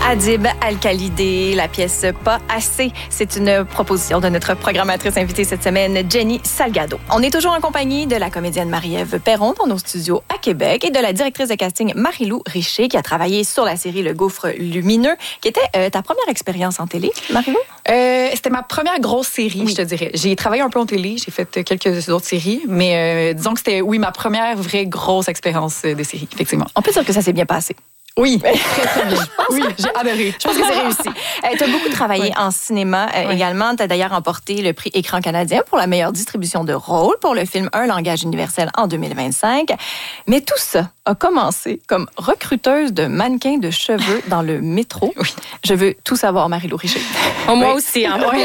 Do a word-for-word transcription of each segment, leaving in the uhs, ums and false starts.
Adib Al-Khalidé, la pièce Pas assez. C'est une proposition de notre programmatrice invitée cette semaine, Jenny Salgado. On est toujours en compagnie de la comédienne Marie-Ève Perron dans nos studios à Québec et de la directrice de casting Marie-Lou Richer qui a travaillé sur la série Le Gouffre lumineux, qui était euh, ta première expérience en télé, Marie-Lou? Euh, c'était ma première grosse série, oui. Je te dirais. J'ai travaillé un peu en télé, j'ai fait quelques autres séries, mais euh, disons que c'était, oui, ma première vraie grosse expérience de série, effectivement. On peut dire que ça s'est bien passé. Oui, très, très bien. Oui, j'ai adoré. Je pense que c'est réussi. Euh, tu as beaucoup travaillé oui. en cinéma euh, oui. également. Tu as d'ailleurs remporté le prix Écran canadien pour la meilleure distribution de rôle pour le film Un langage universel en deux mille vingt-cinq. Mais tout ça a commencé comme recruteuse de mannequins de cheveux dans le métro. Oui. Je veux tout savoir, Marie-Lou Richer. Oh, moi oui. aussi, hein. Oui.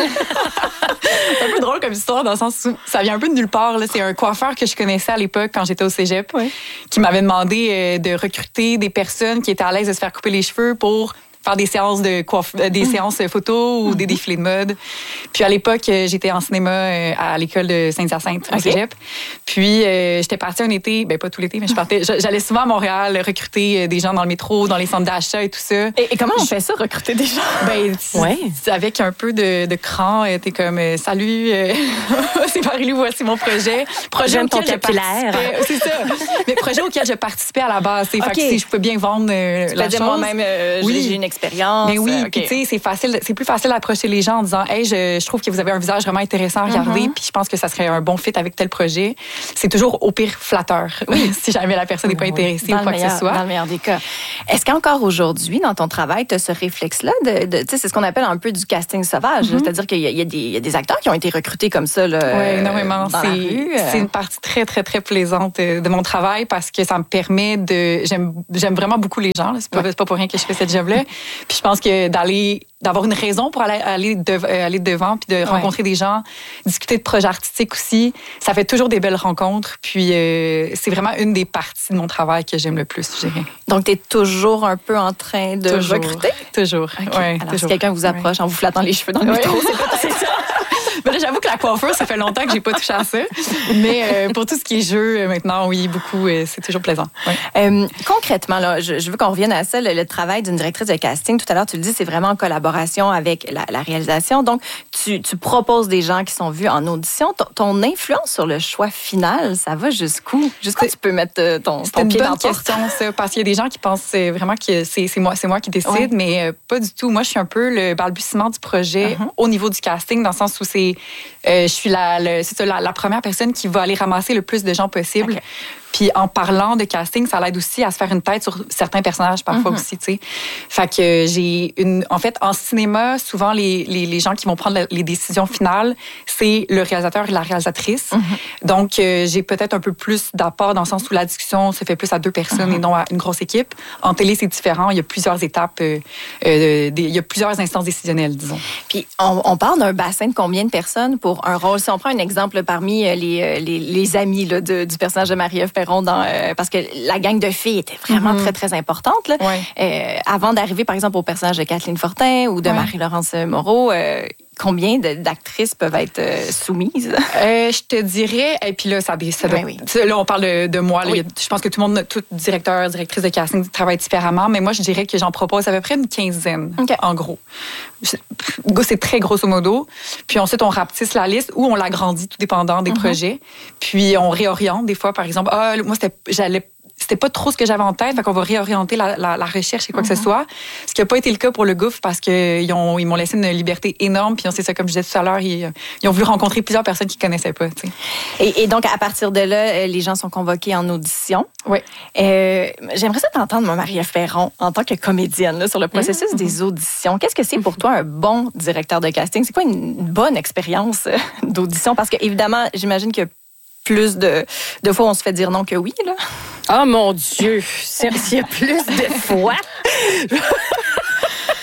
C'est un peu drôle comme histoire dans le sens où ça vient un peu de nulle part. Là. C'est un coiffeur que je connaissais à l'époque quand j'étais au cégep oui. qui m'avait demandé euh, de recruter des personnes qui étaient à l'aise de se faire couper les cheveux pour faire des séances de coiffe, des mmh. séances photos ou mmh. des défilés de mode. Puis à l'époque, j'étais en cinéma à l'école de Saint-Hyacinthe au okay. cégep. Puis euh, j'étais partie un été, ben pas tout l'été, mais je partais. J'allais souvent à Montréal recruter des gens dans le métro, dans les centres d'achat et tout ça. Et, et comment on fait ça, recruter des gens? Ben ouais. avec un peu de, de cran, t'es comme salut, euh, c'est Marie-Lou, voici mon projet. Projet J'aime auquel ton capillaire. C'est ça. Mais projet auquel je participais à la base. Okay. Fait que si je peux bien vendre euh, tu la chose. Moi-même, euh, oui. j'ai une expérience. Mais oui, okay. puis tu sais, c'est facile, c'est plus facile d'approcher les gens en disant, hey, je, je trouve que vous avez un visage vraiment intéressant à regarder, mm-hmm. puis je pense que ça serait un bon fit avec tel projet. C'est toujours au pire flatteur, oui. si jamais la personne n'est pas intéressée oui. ou quoi meilleur, que ce soit. Dans le meilleur des cas. Est-ce qu'encore aujourd'hui, dans ton travail, tu as ce réflexe-là de, de tu sais, c'est ce qu'on appelle un peu du casting sauvage, mm-hmm. c'est-à-dire qu'il y a, il y, a des, il y a des acteurs qui ont été recrutés comme ça, là. Oui, énormément. Dans c'est, la rue. c'est une partie très, très, très plaisante de mon travail parce que ça me permet de, j'aime, j'aime vraiment beaucoup les gens. Là. C'est pas, ouais. c'est pas pour rien que je fais cette job-là. Puis je pense que d'aller d'avoir une raison pour aller, aller, de, euh, aller devant puis de ouais. rencontrer des gens, discuter de projets artistiques aussi. Ça fait toujours des belles rencontres. Puis euh, c'est vraiment une des parties de mon travail que j'aime le plus, je dirais. Donc, tu es toujours un peu en train de toujours, recruter? Toujours. Okay. Ouais, Alors, toujours. si quelqu'un vous approche ouais. en vous flattant les cheveux dans le ouais. métro, c'est peut-être ça. Ben là, j'avoue que la coiffure, ça fait longtemps que j'ai pas touché à ça. Mais euh, pour tout ce qui est jeu, euh, maintenant, oui, beaucoup, euh, c'est toujours plaisant. Ouais. Euh, concrètement, là, je, je veux qu'on revienne à ça, le, le travail d'une directrice de casting. Tout à l'heure, tu le dis, c'est vraiment en collaboration avec la, la réalisation. Donc, tu, tu proposes des gens qui sont vus en audition. Ton, ton influence sur le choix final, ça va jusqu'où? Jusqu'où tu peux mettre ton, ton pied dans la porte? C'est une bonne question, ça, parce qu'il y a des gens qui pensent vraiment que c'est, c'est, moi, c'est moi qui décide, ouais. mais euh, pas du tout. Moi, je suis un peu le balbutiement du projet uh-huh. au niveau du casting, dans le sens où c'est Euh, je suis la, le, c'est ça, la, la première personne qui va aller ramasser le plus de gens possible. Okay. Puis en parlant de casting, ça l'aide aussi à se faire une tête sur certains personnages parfois mm-hmm. aussi, tu sais. Fait que j'ai une... En fait, en cinéma, souvent, les, les, les gens qui vont prendre les décisions finales, c'est le réalisateur et la réalisatrice. Mm-hmm. Donc, euh, j'ai peut-être un peu plus d'apport dans le sens où la discussion se fait plus à deux personnes mm-hmm. et non à une grosse équipe. En télé, c'est différent. Il y a plusieurs étapes, euh, euh, des, il y a plusieurs instances décisionnelles, disons. Puis, on, on parle d'un bassin de combien de personnes pour un rôle? Si on prend un exemple là, parmi les, les, les amis là, de, du personnage de Marie-Ève Perron, Dans, euh, parce que la gang de filles était vraiment mm-hmm. très, très importante. Là. Ouais. Euh, avant d'arriver, par exemple, au personnage de Kathleen Fortin ou de ouais. Marie-Laurence Moreau, euh, combien de, d'actrices peuvent être euh, soumises? Euh, je te dirais, et puis là, ça, ça doit, oui, oui. là on parle de, de moi. Là, oui. Je pense que tout le monde, tout directeur, directrice de casting travaille différemment, mais moi, je dirais que j'en propose à peu près une quinzaine, okay. en gros. C'est très grosso modo. Puis ensuite, on rapetisse la liste ou on l'agrandit, tout dépendant des mm-hmm. projets. Puis on réoriente des fois, par exemple, ah, moi, c'était, j'allais c'était pas trop ce que j'avais en tête, fait qu'on va réorienter la, la, la recherche et quoi mm-hmm. que ce soit. Ce qui n'a pas été le cas pour le Gouffre parce qu'ils ont, ils m'ont laissé une liberté énorme. Puis c'est ça, comme je disais tout à l'heure, ils, ils ont voulu rencontrer plusieurs personnes qu'ils connaissaient pas. Tu sais. Et, et donc, à partir de là, les gens sont convoqués en audition. Oui. Euh, j'aimerais ça t'entendre, moi, Marie-Ève Perron, en tant que comédienne, là, sur le processus mm-hmm. des auditions. Qu'est-ce que c'est pour toi un bon directeur de casting? C'est quoi une bonne expérience d'audition? Parce que, évidemment, j'imagine que plus de, de fois, on se fait dire non que oui, là. Oh mon Dieu! S'il y a plus de fois...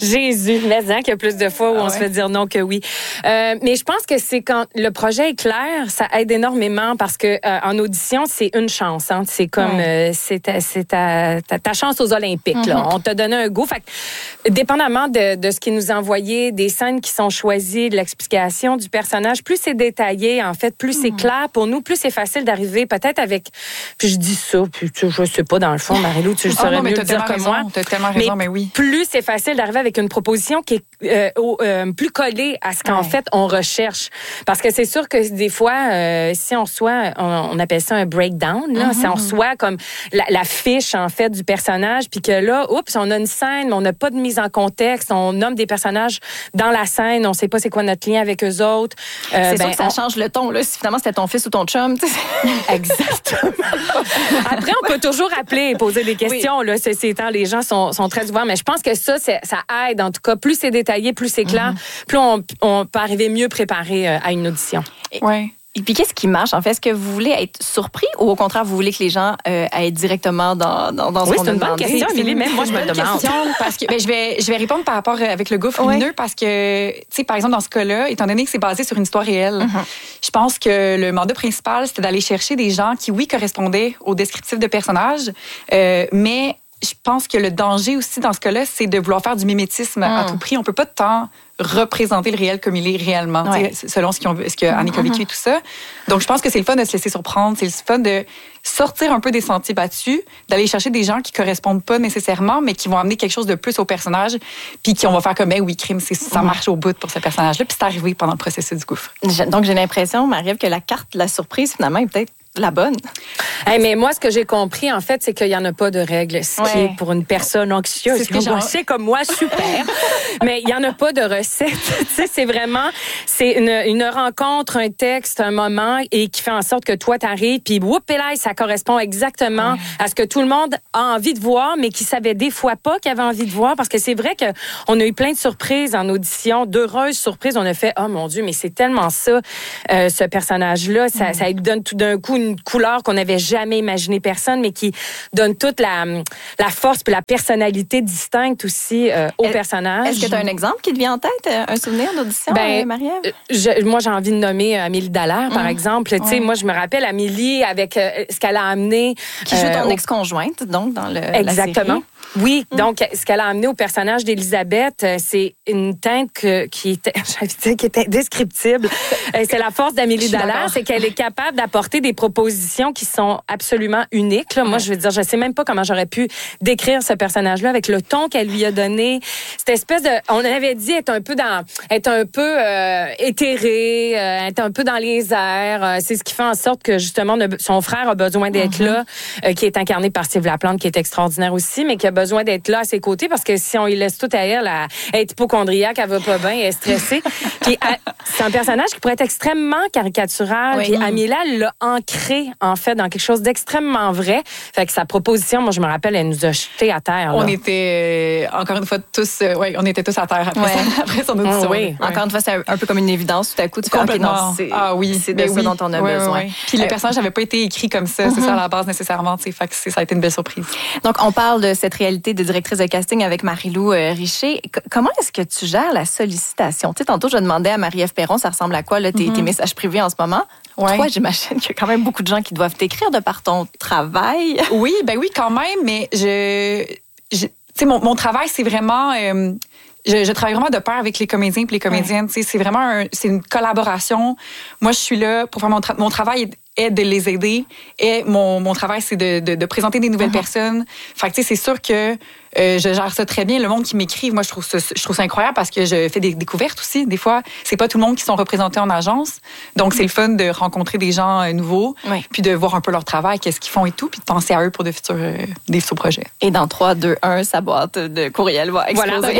Jésus, mais hein, qu'il y a plus de fois où ah on ouais. se fait dire non que oui. Euh, mais je pense que c'est quand le projet est clair, ça aide énormément parce que euh, en audition, c'est une chance. Hein. C'est comme ouais. euh, c'est, ta, c'est ta, ta, ta chance aux Olympiques. Mm-hmm. Là. On t'a donné un go. Fait que, dépendamment de, de ce qui nous a envoyé, des scènes qui sont choisies, de l'explication du personnage, plus c'est détaillé, en fait, plus mm-hmm. c'est clair pour nous, plus c'est facile d'arriver peut-être avec... Puis je dis ça, puis tu, je sais pas, dans le fond, Marie-Lou, tu le saurais oh, mieux dire que raison, moi. T'as tellement raison, mais, mais oui. Plus c'est facile d'arriver avec une proposition qui est euh, au, euh, plus collée à ce qu'en ouais. fait on recherche. Parce que c'est sûr que des fois, euh, si on reçoit, on, on appelle ça un breakdown, là, mm-hmm. si on reçoit comme la, la fiche en fait du personnage, puis que là, oups, on a une scène, mais on n'a pas de mise en contexte, on nomme des personnages dans la scène, on sait pas c'est quoi notre lien avec eux autres. Euh, c'est ben, sûr que ça on... change le ton, là, si finalement c'était ton fils ou ton chum. Exactement. Après, on peut toujours appeler et poser des questions, oui. là, ceci étant, les gens sont, sont très ouverts, mais je pense que ça, c'est, ça aide, en tout cas, plus c'est détaillé, plus c'est clair, mm-hmm. plus on, on peut arriver mieux préparé à une audition. Oui. Et puis, qu'est-ce qui marche? En fait, est-ce que vous voulez être surpris ou au contraire, vous voulez que les gens euh, aillent directement dans, dans, dans ce oui, qu'on a demandé? Oui, c'est une bonne question, Amélie. Même moi, je me le demande. Question parce que, ben, je, vais, je vais répondre par rapport avec le gouffre lumineux oui. parce que, tu sais, par exemple, dans ce cas-là, étant donné que c'est basé sur une histoire réelle, mm-hmm. je pense que le mandat principal, c'était d'aller chercher des gens qui, oui, correspondaient au descriptif de personnages, euh, mais je pense que le danger aussi dans ce cas-là, c'est de vouloir faire du mimétisme mm. à tout prix. On peut pas tant représenter le réel comme il est réellement, ouais. selon ce, qu'on, ce que Annick a vécu et tout ça. Donc, je pense que c'est le fun de se laisser surprendre. C'est le fun de sortir un peu des sentiers battus, d'aller chercher des gens qui correspondent pas nécessairement, mais qui vont amener quelque chose de plus au personnage, puis qui on va faire comme, hey, oui, crime, c'est, ça marche au bout pour ce personnage-là, puis c'est arrivé pendant le processus du gouffre. Donc, j'ai l'impression, Marie-Ève, que la carte de la surprise, finalement, est peut-être la bonne. Hey, mais moi, ce que j'ai compris, en fait, c'est qu'il n'y en a pas de règle. Ce ouais. qui est pour une personne anxieuse, c'est, que c'est comme moi, super. Mais il n'y en a pas de recette. Tu sais, c'est vraiment, c'est une, une rencontre, un texte, un moment, et qui fait en sorte que toi, t'arrives, puis whoop, et là, ça correspond exactement ouais. à ce que tout le monde a envie de voir, mais qui savait des fois pas qu'il avait envie de voir, parce que c'est vrai que on a eu plein de surprises en audition, d'heureuses surprises. On a fait, oh mon Dieu, mais c'est tellement ça, euh, ce personnage-là. Ça, mm. ça lui donne tout d'un coup une une couleur qu'on n'avait jamais imaginé personne, mais qui donne toute la, la force et la personnalité distincte aussi euh, au est, personnage. Est-ce que tu as un exemple qui te vient en tête, un souvenir d'audition, ben, euh, Marie-Ève? Je, moi, j'ai envie de nommer Amélie Dallaire, par mmh. exemple. Ouais. Tu sais, moi, je me rappelle Amélie avec euh, ce qu'elle a amené. Qui joue ton euh, ex-conjointe, donc, dans le, exactement. la série. Oui, mmh. donc ce qu'elle a amené au personnage d'Élisabeth, c'est une teinte que, qui était, j'allais dire, qui était indescriptible. C'est la force d'Amélie Dallaire, c'est qu'elle est capable d'apporter des propositions qui sont absolument uniques. Là. Moi, je veux dire, je sais même pas comment j'aurais pu décrire ce personnage-là avec le ton qu'elle lui a donné. Cette espèce de, on avait dit être un peu dans, être un peu euh, éthéré, euh, être un peu dans les airs. Euh, c'est ce qui fait en sorte que justement son frère a besoin d'être mmh. là, euh, qui est incarné par Steve Laplante, qui est extraordinaire aussi, mais qui a besoin d'être là à ses côtés parce que si on lui laisse tout à elle, elle est hypochondriaque, elle va pas bien, elle est stressée. Puis c'est un personnage qui pourrait être extrêmement caricatural. Oui. Puis Amélie l'a ancré en fait dans quelque chose d'extrêmement vrai. Fait que sa proposition, moi je me rappelle, elle nous a jetés à terre. Là. On était euh, encore une fois tous, euh, ouais, on était tous à terre après, ouais. ça, après son audition. Oui. Ouais. Encore une fois, c'est un, un peu comme une évidence. Tout à coup, tu fais okay, non, c'est, ah oui, c'est de ben ça oui. dont on a ouais, besoin. Ouais. Puis euh, le personnage n'avait pas été écrit comme ça, mm-hmm. c'est ça à la base nécessairement. Fait que ça a été une belle surprise. Donc on parle de cette réalité de directrice de casting avec Marie-Lou euh, Richer. C- comment est-ce que tu gères la sollicitation? Tu sais, tantôt, je demandais à Marie-Ève Perron, ça ressemble à quoi là, tes, mm-hmm. tes messages privés en ce moment? Ouais. Toi, j'imagine qu'il y a quand même beaucoup de gens qui doivent t'écrire de par ton travail. Oui, ben oui, quand même, mais je... je tu sais, mon, mon travail, c'est vraiment... Euh, Je, je travaille vraiment de pair avec les comédiens et les comédiennes. Ouais. C'est vraiment un, c'est une collaboration. Moi, je suis là pour faire mon, tra- mon travail est de les aider. Et mon, mon travail, c'est de, de, de présenter des nouvelles uh-huh. personnes. Fait que, tu sais, c'est sûr que euh, je gère ça très bien. Le monde qui m'écrit, moi, je trouve ça, je trouve ça incroyable parce que je fais des découvertes aussi. Des fois, c'est pas tout le monde qui sont représentés en agence. Donc, c'est le fun de rencontrer des gens euh, nouveaux, oui. puis de voir un peu leur travail, qu'est-ce qu'ils font et tout, puis de penser à eux pour de futurs, euh, des futurs projets. Et dans trois, deux, un, sa boîte de courriel va exploser. Voilà.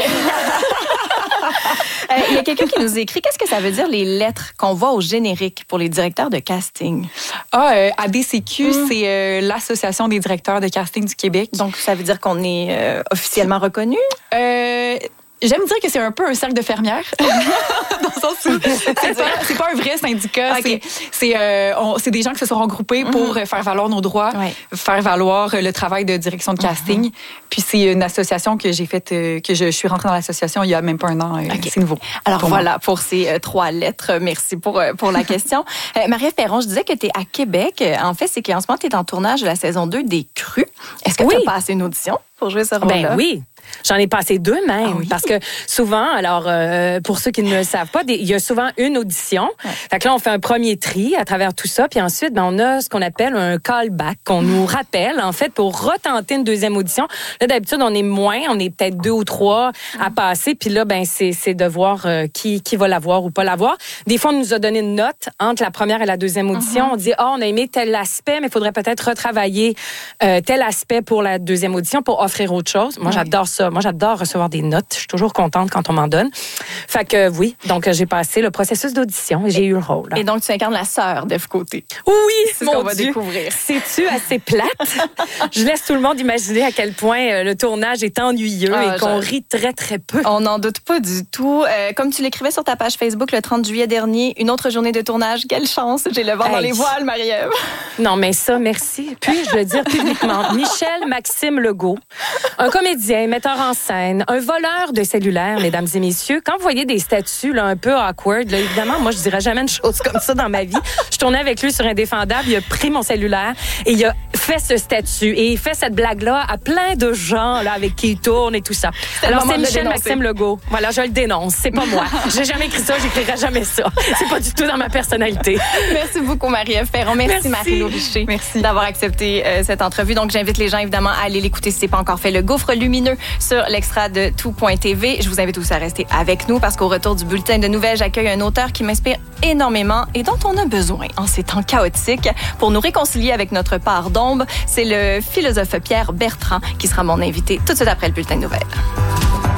Il euh, y a quelqu'un qui nous écrit, qu'est-ce que ça veut dire les lettres qu'on voit au générique pour les directeurs de casting? Ah, euh, A D C Q, mm. c'est euh, l'Association des directeurs de casting du Québec. Donc, ça veut dire qu'on est euh, officiellement reconnu? Euh... J'aime dire que c'est un peu un cercle de fermières. Dans le sens où c'est pas, c'est pas un vrai syndicat. Okay. C'est, c'est, euh, on, c'est des gens qui se sont regroupés mm-hmm. pour faire valoir nos droits, ouais. faire valoir le travail de direction de casting. Mm-hmm. Puis c'est une association que j'ai faite, euh, que je, je suis rentrée dans l'association il y a même pas un an. Euh, okay. C'est nouveau. Alors pour voilà, moi. Pour ces euh, trois lettres. Merci pour, euh, pour la question. euh, Marie-Ève Perron, je disais que tu es à Québec. En fait, c'est qu'en ce moment, tu es en tournage de la saison deux des Crues. Est-ce que oui. tu as passé une audition pour jouer ce rôle-là? Ben oui. J'en ai passé deux même, ah oui. parce que souvent, alors euh, pour ceux qui ne le savent pas, il y a souvent une audition. Ouais. Fait que là, on fait un premier tri à travers tout ça, puis ensuite, ben, on a ce qu'on appelle un callback, qu'on mmh. nous rappelle en fait pour retenter une deuxième audition. Là, d'habitude, on est moins, on est peut-être deux ou trois mmh. à passer, puis là, ben c'est c'est de voir euh, qui qui va l'avoir ou pas l'avoir. Des fois, on nous a donné une note entre la première et la deuxième audition. Mmh. On dit ah, oh, on a aimé tel aspect, mais il faudrait peut-être retravailler euh, tel aspect pour la deuxième audition pour offrir autre chose. Moi, ouais. j'adore ça. Moi, j'adore recevoir des notes. Je suis toujours contente quand on m'en donne. Fait que oui, donc j'ai passé le processus d'audition et j'ai eu le rôle. Et donc, tu incarnes la sœur d'Ève Côté. Oui, c'est mon ce qu'on va Dieu. découvrir. C'est-tu assez plate? Je laisse tout le monde imaginer à quel point le tournage est ennuyeux ah, et qu'on je... rit très, très peu. On n'en doute pas du tout. Euh, comme tu l'écrivais sur ta page Facebook le trente juillet dernier, une autre journée de tournage. Quelle chance! J'ai le vent hey. dans les voiles, Marie-Ève. Non, mais ça, merci. Puis-je le dire publiquement? Michel Maxime Legault, un comédien, metteur en scène, un voleur de cellulaire, mesdames et messieurs. Quand vous voyez des statuts là, un peu awkward, là, évidemment, moi, je dirais jamais une chose comme ça dans ma vie. Je tournais avec lui sur Indéfendable, il a pris mon cellulaire et il a fait ce statut. Et il fait cette blague-là à plein de gens là, avec qui il tourne et tout ça. C'est Alors, c'est Michel Maxime Legault. Voilà, je le dénonce. C'est pas moi. J'ai jamais écrit ça, j'écrirai jamais ça. C'est pas du tout dans ma personnalité. Merci beaucoup, Marie-Ève Perron. Merci, Merci. Marie-Lou Richer. Merci d'avoir accepté euh, cette entrevue. Donc, j'invite les gens, évidemment, à aller l'écouter si c'est pas encore fait. Le Gouffre lumineux sur l'extra de tout point t v. Je vous invite aussi à rester avec nous parce qu'au retour du bulletin de nouvelles, j'accueille un auteur qui m'inspire énormément et dont on a besoin en ces temps chaotiques pour nous réconcilier avec notre part d'ombre. C'est le philosophe Pierre Bertrand qui sera mon invité tout de suite après le bulletin de nouvelles.